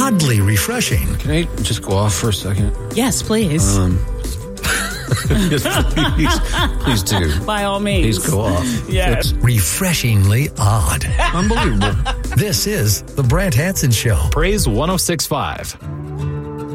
oddly refreshing. Can I just go off for a second? Yes, please. Yes, please do. By all means. Please go off. Yes. It's Refreshingly odd. unbelievable. This is The Brant Hanson Show. Praise 106.5.